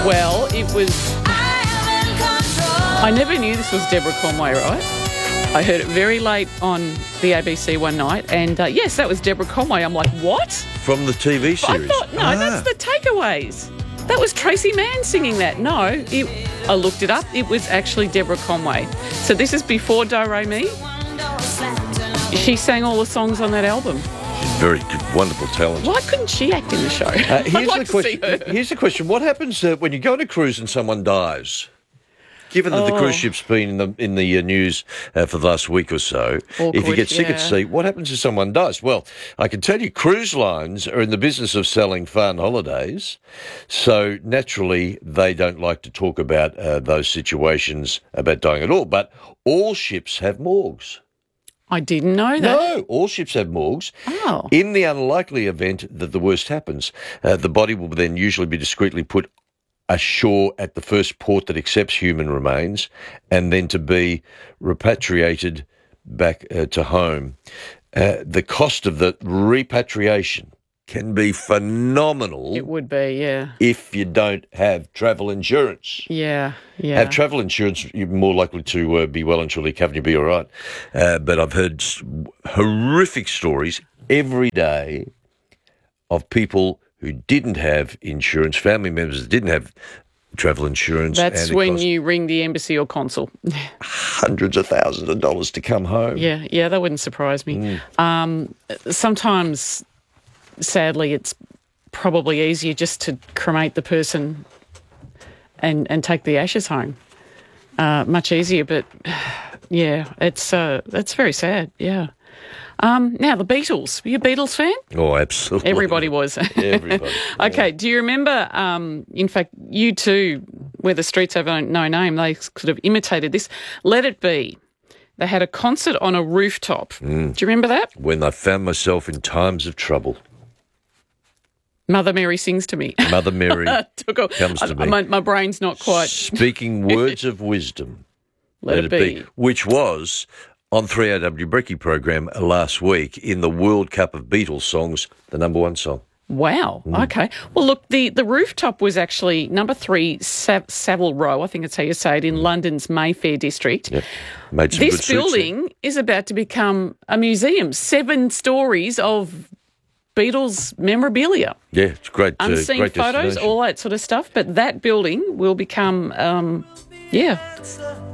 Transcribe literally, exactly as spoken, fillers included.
Well, it was... I never knew this was Deborah Conway, right? I heard it very late on the A B C one night, and uh, yes, that was Deborah Conway. I'm like, what? From the T V series? I thought, no, ah. that's the Takeaways. That was Tracy Mann singing that. No, it, I looked it up. It was actually Deborah Conway. So this is before Do Re Mi. She sang all the songs on that album. Very good, wonderful talent. Why couldn't she act in the show? Uh, here's, I'd like the to question, see her. here's the question. What happens uh, when you go on a cruise and someone dies? Given that Oh. the cruise ship's been in the in the uh, news uh, for the last week or so, Awkward, if you get sick yeah. at sea, what happens if someone dies? Well, I can tell you cruise lines are in the business of selling fun holidays, so naturally they don't like to talk about uh, those situations about dying at all. But all ships have morgues. I didn't know that. No, all ships have morgues. Oh. In the unlikely event that the worst happens, uh, the body will then usually be discreetly put ashore at the first port that accepts human remains, and then to be repatriated back uh, to home. Uh, the cost of the repatriation can be phenomenal. It would be, yeah. If you don't have travel insurance. Yeah, yeah. Have travel insurance, you're more likely to uh, be well and truly covered, you'll be all right. Uh, but I've heard s- horrific stories every day of people who didn't have insurance, family members that didn't have travel insurance. That's and it when cost you ring the embassy or consul. hundreds of thousands of dollars to come home. Yeah, yeah, that wouldn't surprise me. Mm. Um, sometimes, sadly, it's probably easier just to cremate the person and, and take the ashes home. Uh, much easier, but yeah, it's uh, that's very sad, yeah. Um, now, the Beatles. Were you a Beatles fan? Oh, absolutely. Everybody was. Everybody. Okay, yeah. do you remember, um, in fact, you two, Where the Streets Have No Name, they sort of imitated this. Let It Be. They had a concert on a rooftop. Mm. Do you remember that? When I found myself in times of trouble. Mother Mary sings to me. Mother Mary Took a, comes to me. My, my brain's not quite... Speaking words of wisdom. Let, Let it, it be. be. Which was on three R W Brekkie program last week in the World Cup of Beatles songs, the number one song. Wow. Mm. Okay. Well, look, the, the rooftop was actually number three, Sav- Savile Row, I think that's how you say it, in London's Mayfair district. Yep. Made some this good building suits, is about to become a museum. Seven stories of Beatles memorabilia. Yeah, it's great. Unseen uh, great photos, all that sort of stuff. But that building will become, um, yeah.